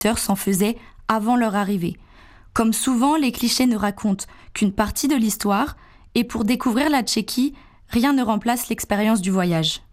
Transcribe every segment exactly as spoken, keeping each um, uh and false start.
s'en faisaient avant leur arrivée. Comme souvent, les clichés ne racontent qu'une partie de l'histoire, et pour découvrir la Tchéquie, rien ne remplace l'expérience du voyage.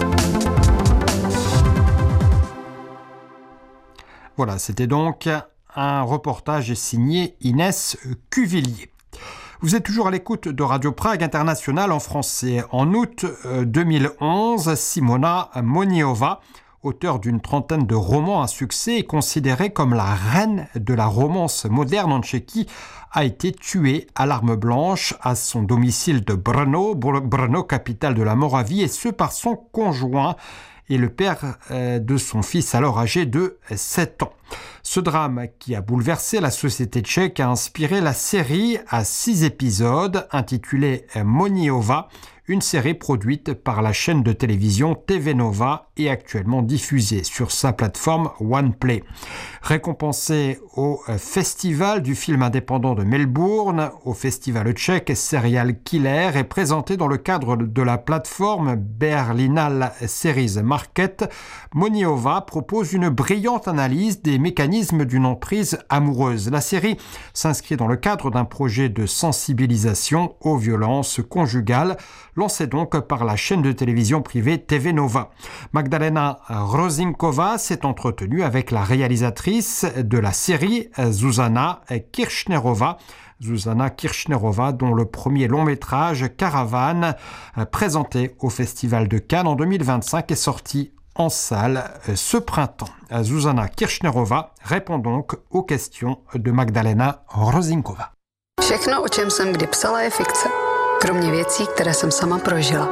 Voilà, c'était donc un reportage signé Inès Cuvillier. Vous êtes toujours à l'écoute de Radio Prague International en français. En août deux mille onze, Simona Moniova, auteure d'une trentaine de romans à succès et considérée comme la reine de la romance moderne en Tchéquie, a été tuée à l'arme blanche à son domicile de Brno, Brno, capitale de la Moravie, et ce par son conjoint et le père de son fils, alors âgé de sept ans. Ce drame qui a bouleversé la société tchèque a inspiré la série à six épisodes intitulée Moniova, une série produite par la chaîne de télévision T V Nova et actuellement diffusée sur sa plateforme OnePlay. Récompensée au Festival du film indépendant de Melbourne, au Festival tchèque Serial Killer et présentée dans le cadre de la plateforme Berlinale Series Market, Moniova propose une brillante analyse des mécanismes d'une emprise amoureuse. La série s'inscrit dans le cadre d'un projet de sensibilisation aux violences conjugales, lancé donc par la chaîne de télévision privée T V Nova. Magdalena Rozinkova s'est entretenue avec la réalisatrice de la série, Zuzana Kirchnerova, Zuzana Kirchnerova, dont le premier long métrage, Caravane, présenté au Festival de Cannes en deux mille vingt-cinq, est sorti en salle ce printemps. Zuzana Kirchnerova répond donc aux questions de Magdalena Rozinkova. Všechno, o čem jsem kdy psala, je fikce. Kromě věcí, které jsem sama prožila.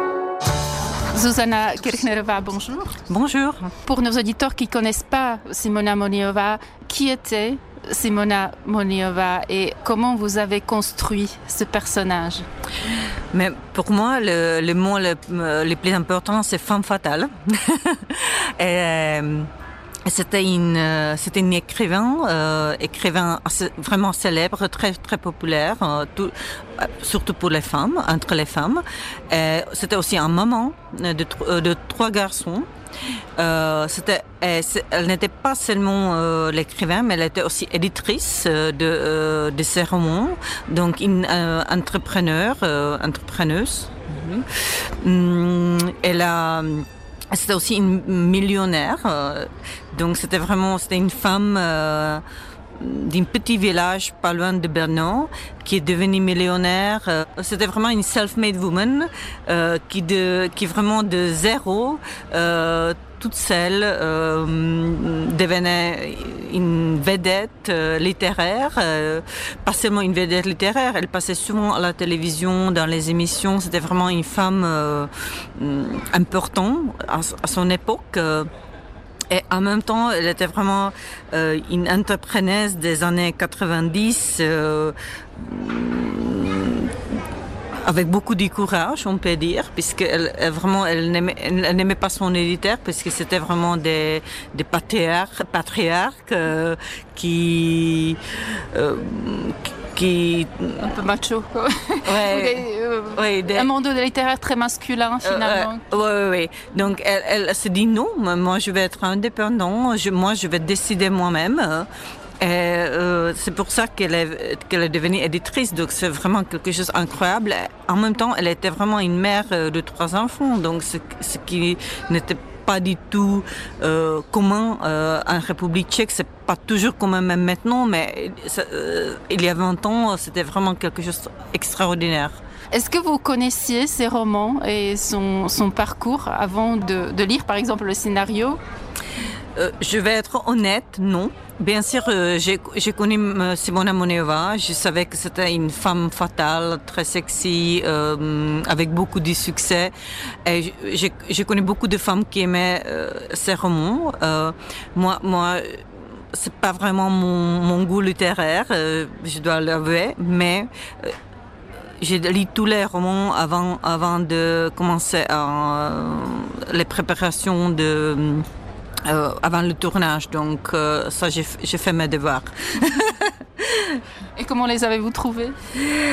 Zuzana Kirchnerová, bonjour. Bonjour. Pour nos auditeurs qui ne connaissent pas Simona Moniova, qui était Simona Moniova et comment vous avez construit ce personnage? Mais pour moi, le, le mot le, le plus important, c'est femme fatale. et, C'était une, c'était une écrivain, euh, écrivain assez, vraiment célèbre, très très populaire, euh, tout, surtout pour les femmes, entre les femmes. Et c'était aussi un maman de, de trois garçons. Euh, c'était, elle n'était pas seulement euh, l'écrivain, mais elle était aussi éditrice de, euh, de ses romans, donc une euh, entrepreneur, euh, entrepreneuse. Mm-hmm. Elle a C'était aussi une millionnaire, euh, donc c'était vraiment c'était une femme euh, d'un petit village pas loin de Brno qui est devenue millionnaire. Euh, c'était vraiment une self-made woman euh, qui de qui vraiment de zéro, euh, toute seule, euh, devenait une vedette euh, littéraire, euh, pas seulement une vedette littéraire, elle passait souvent à la télévision, dans les émissions, c'était vraiment une femme euh, importante à, à son époque. Euh, Et en même temps, elle était vraiment euh, une entrepreneuse des années quatre-vingt-dix, euh, avec beaucoup de courage, on peut dire, puisqu'elle elle, vraiment, elle n'aimait, elle n'aimait pas son éditeur, puisque c'était vraiment des, des patriarches, patriarches euh, qui, euh, qui... Un peu macho, quoi. Ouais. Des, euh, ouais, des... Un monde littéraire très masculin, finalement. Euh, euh, oui, oui, oui. Donc, elle, elle se dit non, moi je vais être indépendant, je, moi je vais décider moi-même. Et euh, c'est pour ça qu'elle est, qu'elle est devenue éditrice, donc c'est vraiment quelque chose d'incroyable. En même temps, elle était vraiment une mère de trois enfants, donc ce, ce qui n'était pas du tout euh, commun euh, en République tchèque, c'est pas toujours commun même maintenant, mais ça, euh, il y a vingt ans, c'était vraiment quelque chose d'extraordinaire. Est-ce que vous connaissiez ses romans et son, son parcours avant de, de lire par exemple le scénario? Euh, je vais être honnête, non. Bien sûr, euh, j'ai, j'ai connu euh, Simona Moniova. Je savais que c'était une femme fatale, très sexy, euh, avec beaucoup de succès. Et j'ai, j'ai connu beaucoup de femmes qui aimaient euh, ses romans. Euh, moi, moi, c'est pas vraiment mon, mon goût littéraire, euh, je dois l'avouer, mais euh, j'ai lu tous les romans avant, avant de commencer euh, les préparations de Euh, avant le tournage, donc euh, ça j'ai, j'ai fait mes devoirs. Et comment les avez-vous trouvés?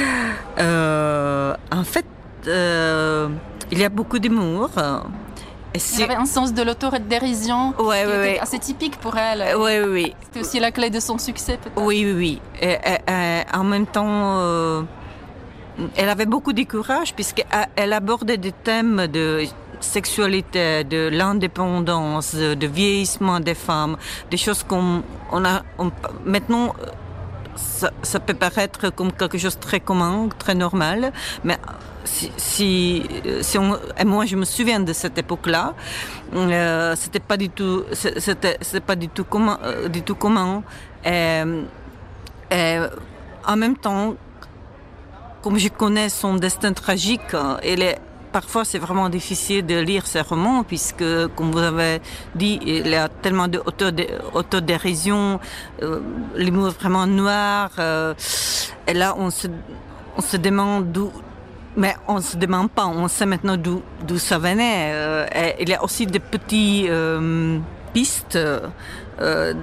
euh, En fait, euh, il y a beaucoup d'humour, Elle avait un sens de l'autodérision ouais, qui ouais, était ouais. assez typique pour elle. Oui, oui, oui. C'était aussi la clé de son succès, peut-être. Oui, oui, oui. Et, et, et, en même temps, euh, elle avait beaucoup de courage puisqu'elle abordait des thèmes de sexualité, de l'indépendance, de vieillissement des femmes, des choses qu'on on a on, maintenant. Ça, ça peut paraître comme quelque chose de très commun, très normal, mais si, si, si on, et moi je me souviens de cette époque-là, euh, c'était pas du tout, c'était, c'était pas du tout commun, euh, du tout commun. Et, et en même temps, comme je connais son destin tragique, elle est parfois, c'est vraiment difficile de lire ces romans puisque, comme vous avez dit, il y a tellement d'autodérision, euh, l'humour vraiment noir. Euh, et là, on se, on se demande d'où, mais on se demande pas. On sait maintenant d'où, d'où ça venait. Euh, et il y a aussi des petites euh, pistes. Euh,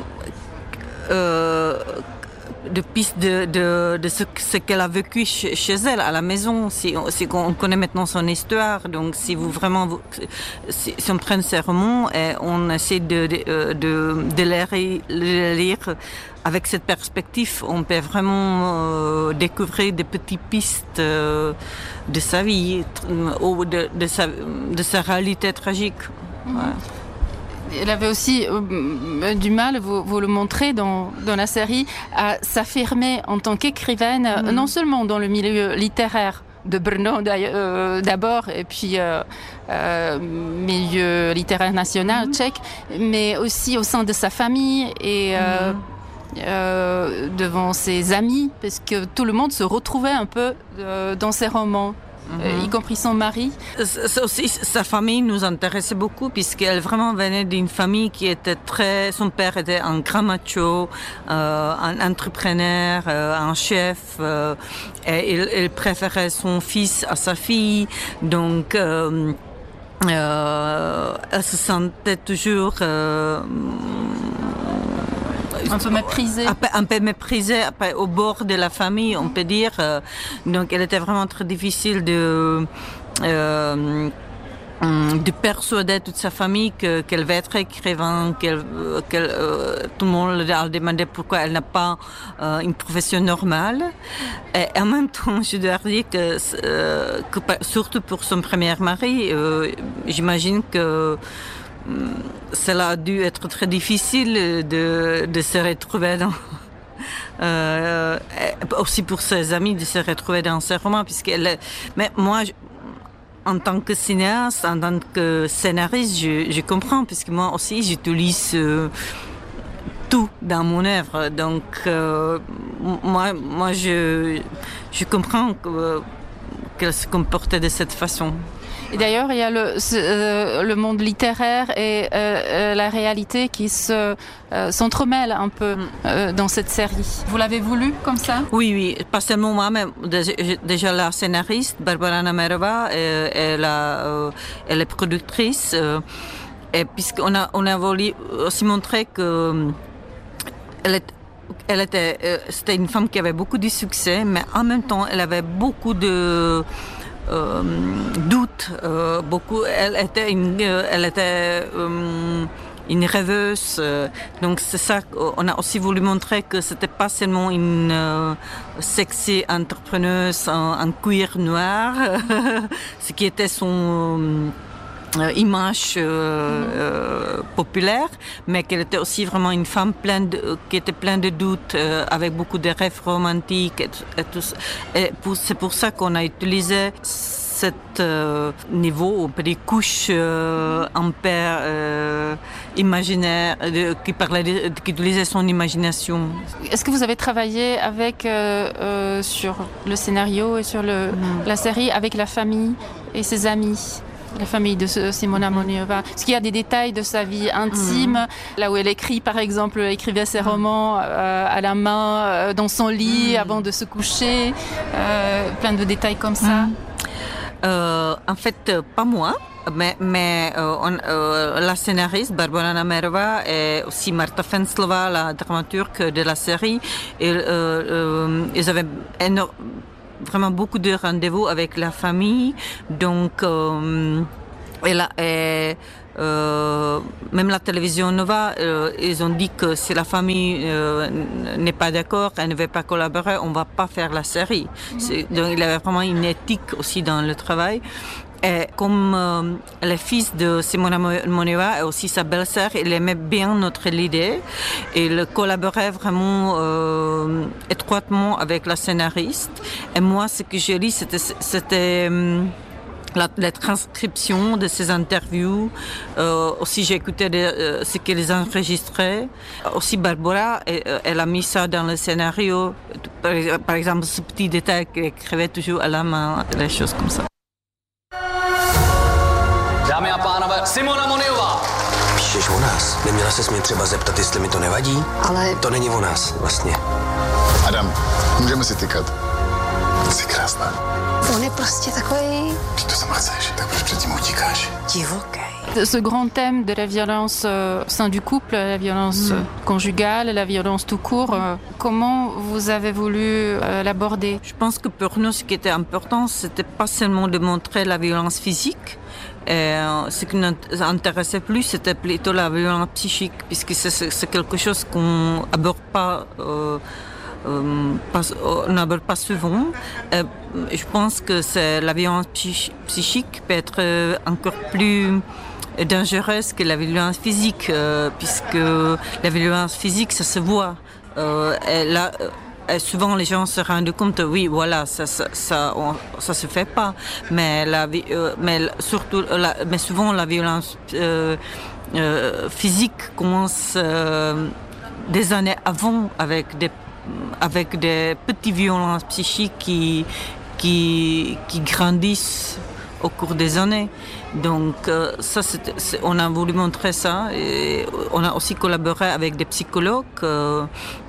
euh, de pistes de, de, de ce, ce qu'elle a vécu chez, chez elle, à la maison. Si, si on connaît maintenant son histoire, donc si vous vraiment, vous, si, si on prend ces romans et on essaie de, de, de, de les, les lire avec cette perspective, on peut vraiment euh, découvrir des petites pistes euh, de sa vie ou de, de, sa, de sa réalité tragique. Mmh. Ouais. Elle avait aussi euh, du mal, vous, vous le montrez dans, dans la série, à s'affirmer en tant qu'écrivaine, mmh. non seulement dans le milieu littéraire de Brno euh, d'abord, et puis euh, euh, milieu littéraire national mmh. tchèque, mais aussi au sein de sa famille et euh, mmh. euh, devant ses amis, parce que tout le monde se retrouvait un peu euh, dans ses romans. Mmh. Y compris son mari. Aussi, sa famille nous intéressait beaucoup puisqu'elle vraiment venait d'une famille qui était très... Son père était un grand macho, euh, un entrepreneur, euh, un chef. Euh, et il, il préférait son fils à sa fille. Donc, euh, euh, elle se sentait toujours... Euh, un peu méprisée. Un peu, un peu méprisée, au bord de la famille, on peut dire. Donc, elle était vraiment très difficile de, euh, de persuader toute sa famille que, qu'elle va être écrivain, qu'elle, qu'elle, euh, tout le monde leur demandait pourquoi elle n'a pas euh, une profession normale. Et en même temps, je dois dire que, euh, que surtout pour son premier mari, euh, j'imagine que cela a dû être très difficile de, de se retrouver dans... Euh, aussi pour ses amis de se retrouver dans ces romans, puisqu'elle... Mais moi, je, en tant que cinéaste, en tant que scénariste, je, je comprends, puisque moi aussi, j'utilise euh, tout dans mon œuvre. Donc, euh, moi, moi je, je comprends que, qu'elle se comportait de cette façon. Et d'ailleurs, il y a le, ce, euh, le monde littéraire et euh, la réalité qui se, euh, s'entremêlent un peu euh, dans cette série. Vous l'avez voulu comme ça ? Oui, oui. Pas seulement moi, mais déjà la scénariste, Barbara Namerova, elle, euh, elle est productrice. Euh, et puisqu'on a, on a voulu aussi montrer que elle est, elle était, euh, c'était une femme qui avait beaucoup de succès, mais en même temps, elle avait beaucoup de... Euh, doute, euh, beaucoup. Elle était une, elle était euh, une rêveuse. Euh, donc c'est ça qu'on a aussi voulu montrer que c'était pas seulement une euh, sexy entrepreneuse en, en cuir noir, ce qui était son euh, image euh, euh, populaire, mais qu'elle était aussi vraiment une femme pleine de, qui était pleine de doutes, euh, avec beaucoup de rêves romantiques et, et tout ça. Et pour, c'est pour ça qu'on a utilisé cet euh, niveau, on peut dire couche euh, un peu euh, imaginaire, de, qui parlait, de, qui utilisait son imagination. Est-ce que vous avez travaillé avec euh, euh, sur le scénario et sur le, mmh. la série avec la famille et ses amis? La famille de Simona Moniova. Est-ce qu'il y a des détails de sa vie intime, mmh. là où elle écrit, par exemple, elle écrivait ses romans euh, à la main, euh, dans son lit, mmh. avant de se coucher, euh, plein de détails comme ça. Mmh. Euh, en fait, pas moi, mais, mais euh, on, euh, la scénariste Barbara Namerova et aussi Marta Fenslova, la dramaturge de la série, et, euh, euh, ils avaient énorme, vraiment beaucoup de rendez-vous avec la famille, donc euh, Et là, et, euh, même la télévision Nova, euh, ils ont dit que si la famille euh, n'est pas d'accord, elle ne veut pas collaborer, on ne va pas faire la série. C'est, donc il y avait vraiment une éthique aussi dans le travail. Et comme euh, le fils de Simona Moneva et aussi sa belle-sœur, il aimait bien notre idée. Il collaborait vraiment euh, étroitement avec la scénariste. Et moi, ce que j'ai lu, c'était... c'était euh, La, la transcription de ces interviews, euh, aussi j'ai écouté de, euh, ce qu'ils enregistraient. Aussi Barbara, elle, elle a mis ça dans le scénario, par, par exemple ce petit détail qu'elle écrivait toujours à la main, des choses comme ça. Dámy a pánové, Simona Monejová! Píšeš o nás? Neměla ses mě třeba zeptat, jestli mi to nevadí? Ale To není o nás, vlastně. Adam, můžeme si tykat. Jsi krásná. on je prostě takový Když to sama chceš, tak proč předtím utíkáš? divoký. Ce grand thème de la violence euh, au sein du couple, la violence euh, conjugale, la violence tout court, euh, comment vous avez voulu euh, l'aborder? Je pense que pour nous, ce qui était important, c'était pas seulement de montrer la violence physique. Et, euh, ce qui nous intéressait plus, c'était plutôt la violence psychique, puisque c'est, c'est, c'est quelque chose qu'on aborde pas. Euh, Euh, pas, on n'aborde pas souvent. Euh, je pense que c'est, la violence psych- psychique peut être encore plus dangereuse que la violence physique, euh, puisque la violence physique, ça se voit. Euh, et là, et souvent, les gens se rendent compte, oui, voilà, ça, ça, ça, on, ça se fait pas. Mais, la, euh, mais surtout, la, mais souvent, la violence euh, euh, physique commence euh, des années avant avec des avec des petites violences psychiques qui, qui, qui grandissent au cours des années. Donc euh, ça, c'est, c'est, on a voulu montrer ça. Et on a aussi collaboré avec des psychologues. Euh,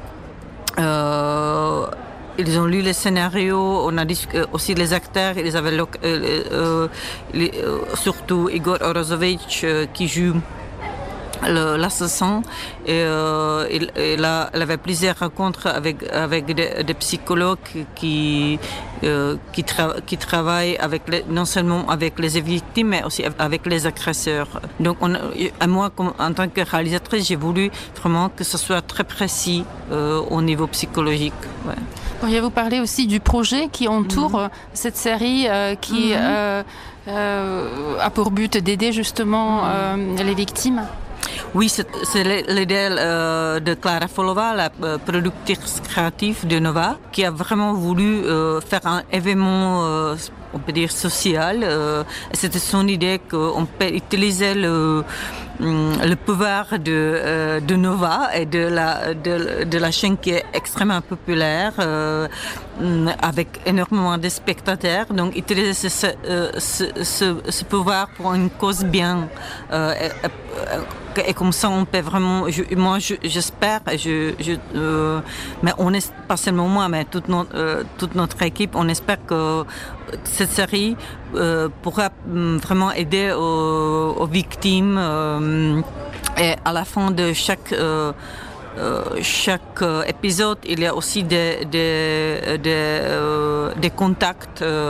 euh, ils ont lu les scénarios, on a discuté aussi les acteurs, ils avaient euh, euh, les, euh, surtout Igor Orozovic euh, qui joue Le, l'assassin et euh, il, il, a, il avait plusieurs rencontres avec, avec des, des psychologues qui, euh, qui, tra- qui travaillent avec les, non seulement avec les victimes mais aussi avec les agresseurs. Donc on, moi, comme, en tant que réalisatrice, j'ai voulu vraiment que ce soit très précis euh, au niveau psychologique. Ouais. Pourriez-vous parler aussi du projet qui entoure mmh. cette série euh, qui mmh. euh, euh, a pour but d'aider justement mmh. euh, les victimes? Oui, c'est, c'est l'idée euh, de Clara Folova, la euh, productrice créative de Nova, qui a vraiment voulu euh, faire un événement, euh, on peut dire, social. Euh, c'était son idée qu'on peut utiliser le, le pouvoir de, euh, de Nova et de la, de, de la chaîne qui est extrêmement populaire, euh, avec énormément de spectateurs. Donc, utiliser ce, ce, ce, ce, ce pouvoir pour une cause bien. Euh, et, et comme ça, on peut vraiment. Je, moi, je, j'espère, je, je, euh, mais on est pas seulement moi, mais toute notre, euh, toute notre équipe, on espère que cette série euh, pourra vraiment aider aux, aux victimes. Euh, et à la fin de chaque euh, Euh, chaque euh, épisode, il y a aussi des, des, des, euh, des contacts, euh,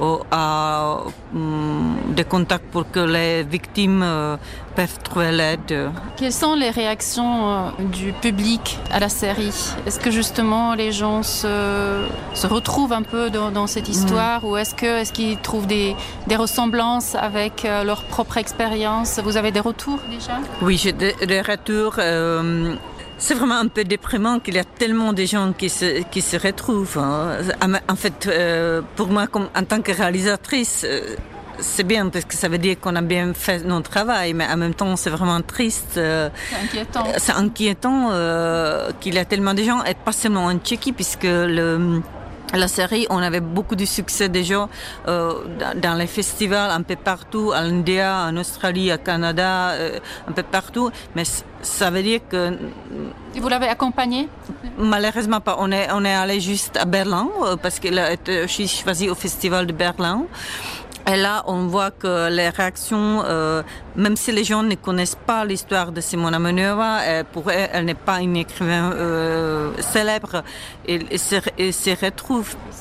à, um, des contacts pour que les victimes euh, peuvent trouver l'aide. Quelles sont les réactions euh, du public à la série? Est-ce que justement les gens se, se retrouvent un peu dans, dans cette histoire mmh. ou est-ce, que, est-ce qu'ils trouvent des, des ressemblances avec euh, leur propre expérience? Vous avez des retours déjà? Oui, j'ai des, des retours. Euh, C'est vraiment un peu déprimant qu'il y a tellement de gens qui se, qui se retrouvent. Hein. En fait, euh, pour moi, comme, en tant que réalisatrice, euh, c'est bien parce que ça veut dire qu'on a bien fait notre travail, mais en même temps, c'est vraiment triste. Euh, c'est inquiétant. C'est inquiétant euh, qu'il y a tellement de gens, et pas seulement en Tchéquie, puisque le... La série, on avait beaucoup de succès déjà euh, dans les festivals un peu partout, en Inde, en Australie, au Canada, euh, un peu partout. Mais ça veut dire que... Et vous l'avez accompagné? Malheureusement pas. On est, on est allé juste à Berlin euh, parce qu'elle a été choisie au Festival de Berlin. Et là, on voit que les réactions, euh, même si les gens ne connaissent pas l'histoire de Simona Monejová, euh, pour elle, elle n'est pas une écrivaine euh, célèbre, ils se, se retrouvent.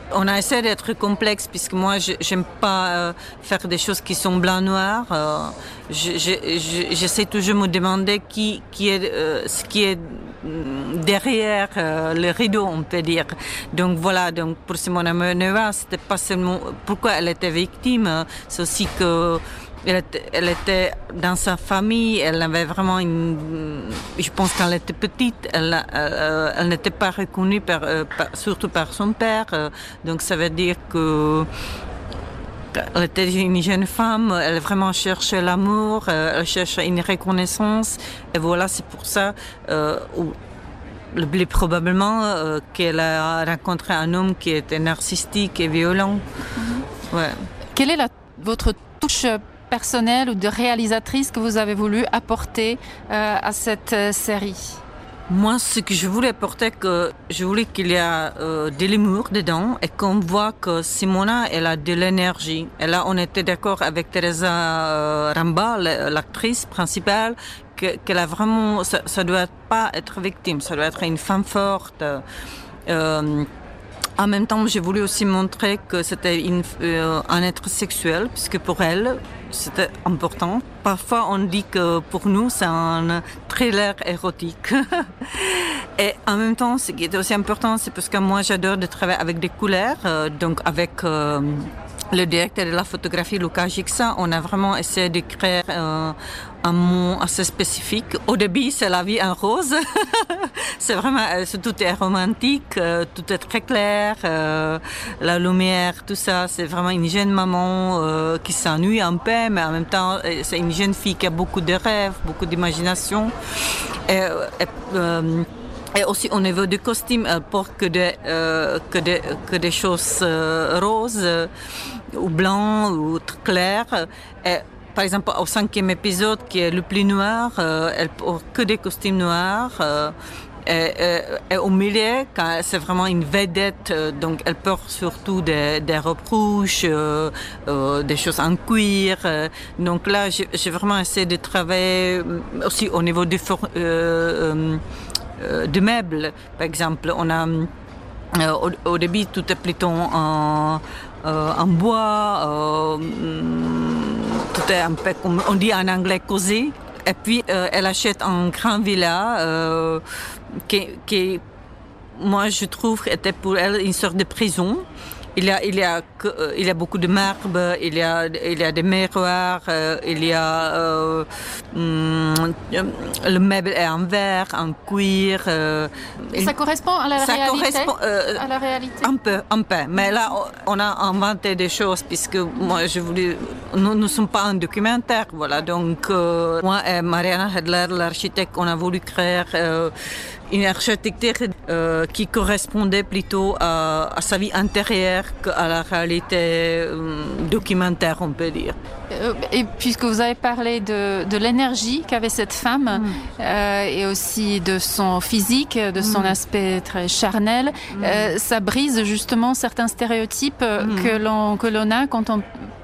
On a essayé d'être complexe puisque moi je j'aime pas euh, faire des choses qui sont blanc-noir. Euh, je, je, je, j'essaie toujours de me demander qui, qui est euh, ce qui est derrière euh, le rideau, on peut dire. Donc voilà, donc pour Simona Moneva, c'était pas seulement pourquoi elle était victime, c'est aussi que Elle était, elle était dans sa famille, elle avait vraiment une... Je pense qu'elle était petite, elle, elle, elle n'était pas reconnue, par, par, surtout par son père. Donc ça veut dire que elle était une jeune femme, elle vraiment cherchait l'amour, elle cherchait une reconnaissance. Et voilà, c'est pour ça, euh, le plus probablement, euh, qu'elle a rencontré un homme qui était narcissique et violent. Mm-hmm. Ouais. Quelle est la, votre touche personnelle ou de réalisatrice que vous avez voulu apporter euh, à cette euh, série? Moi, ce que je voulais apporter, que je voulais qu'il y a euh, de l'humour dedans et qu'on voit que Simona, elle a de l'énergie. Et là, on était d'accord avec Teresa euh, Ramba, l'actrice principale, que, qu'elle a vraiment, ça, ça doit pas être victime, ça doit être une femme forte. Euh, En même temps, j'ai voulu aussi montrer que c'était une, euh, un être sexuel, puisque pour elle, c'était important. Parfois, on dit que pour nous, c'est un thriller érotique. Et en même temps, ce qui est aussi important, c'est parce que moi, j'adore de travailler avec des couleurs, euh, donc avec euh, le directeur de la photographie, Luca Gixa, on a vraiment essayé de créer euh, un mot assez spécifique. Au début, c'est la vie en rose. C'est vraiment, c'est, tout est romantique, euh, tout est très clair, euh, la lumière, tout ça. C'est vraiment une jeune maman euh, qui s'ennuie un peu, mais en même temps, c'est une jeune fille qui a beaucoup de rêves, beaucoup d'imagination. Et, et, euh, Et aussi au niveau du costume, elle porte que des, euh, que des, que des choses euh, roses euh, ou blancs ou très claires. Et, par exemple, au cinquième épisode, qui est le plus noir, euh, elle porte que des costumes noirs. Euh, et, et, et au milieu, quand c'est vraiment une vedette, euh, donc elle porte surtout des, des robes rouges, euh, euh, des choses en cuir. Euh, donc là, j'ai, j'ai vraiment essayé de travailler aussi au niveau du... For, euh, euh, de meubles, par exemple. On a, euh, au, au début, tout est plutôt en, euh, en bois, euh, tout est un peu, comme on dit en anglais, cosy. Et puis, euh, elle achète un grand villa euh, qui, qui, moi, je trouve, était pour elle une sorte de prison. Il y a, il y a, il y a beaucoup de marbre, il y a, il y a des miroirs, euh, il y a euh, hum, le meuble est en verre, en cuir. Euh, ça correspond à la ça réalité. Correspond, euh, à la réalité. Un peu, un peu. Mais là, on a inventé des choses puisque moi, je voulais. Nous ne sommes pas un documentaire, voilà. Donc, euh, moi et Mariana Hedler, l'architecte, on a voulu créer. Euh, une architecture euh, qui correspondait plutôt à, à sa vie intérieure qu'à la réalité euh, documentaire, on peut dire. Et puisque vous avez parlé de, de l'énergie qu'avait cette femme mm. euh, et aussi de son physique, de son mm. aspect très charnel, mm. euh, ça brise justement certains stéréotypes mm. que l'on, que l'on a quand on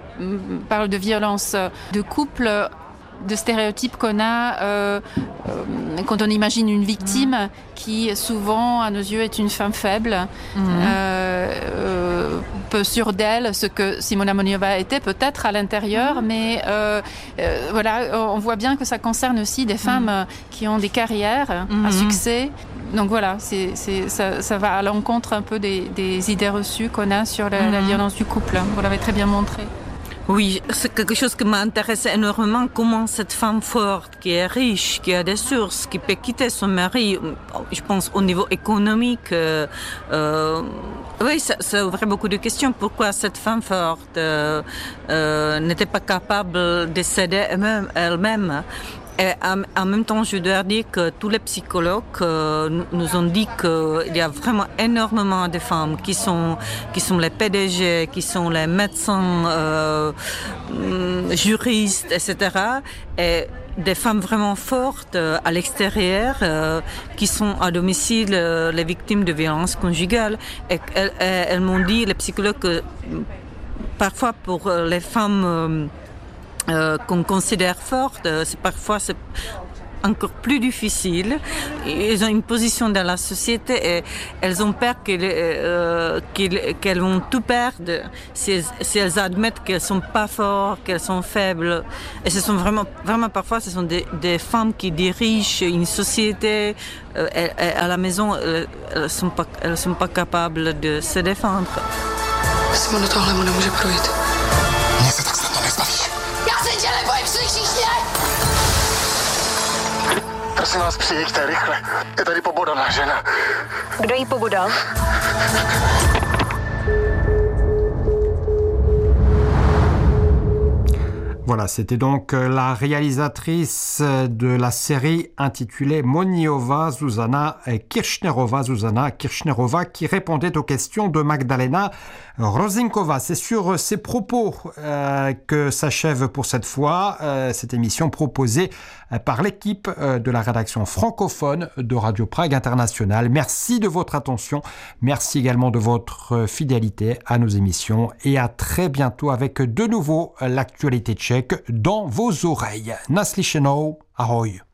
parle de violence de couple, de stéréotypes qu'on a euh, euh, quand on imagine une victime mmh. qui souvent à nos yeux est une femme faible, mmh. euh, euh, peu sûre d'elle, ce que Simona Moneva était peut-être à l'intérieur, mmh. mais euh, euh, voilà, on voit bien que ça concerne aussi des femmes mmh. qui ont des carrières mmh. à succès. Donc voilà, c'est, c'est, ça, ça va à l'encontre un peu des, des idées reçues qu'on a sur la, mmh. la violence du couple. Vous l'avez très bien montré. Oui, c'est quelque chose qui m'intéresse énormément, comment cette femme forte, qui est riche, qui a des sources, qui peut quitter son mari, je pense au niveau économique, euh, euh, oui, ça, ça ouvrait beaucoup de questions. Pourquoi cette femme forte euh, euh, n'était pas capable de s'aider elle-même, elle-même. Et en, en même temps, je dois dire que tous les psychologues euh, nous ont dit qu'il y a vraiment énormément de femmes qui sont, qui sont les P D G, qui sont les médecins, euh, juristes, et cetera. Et des femmes vraiment fortes euh, à l'extérieur euh, qui sont à domicile euh, les victimes de violences conjugales. Et elles, elles m'ont dit, les psychologues, que parfois pour les femmes... Euh, Euh, qu'on considère forte, c'est parfois c'est encore plus difficile. Ils ont une position dans la société et elles ont peur qu'elles, euh, qu'elles, qu'elles vont tout perdre si elles, si elles admettent qu'elles sont pas fortes, qu'elles sont faibles. Et ce sont vraiment, vraiment parfois, ce sont des, des femmes qui dirigent une société. Euh, et, et à la maison, elles, elles sont pas, elles sont pas capables de se défendre. Simone, tohle mu nemůže projít. Mně se tak snadno nezbavíš. Já se tě nebojím, slyšíš mě? Prosím vás, přijeďte rychle. Je tady pobodaná žena. Kdo jí pobodal? Voilà, c'était donc la réalisatrice de la série intitulée Moniova Zuzana Kirchnerova, Zuzana Kirchnerova, qui répondait aux questions de Magdalena Rozinkova. C'est sur ces propos euh, que s'achève pour cette fois euh, cette émission proposée euh, par l'équipe euh, de la rédaction francophone de Radio Prague International. Merci de votre attention, merci également de votre fidélité à nos émissions et à très bientôt avec de nouveau l'actualité tchèque dans vos oreilles. Naslyšenou, ahoj.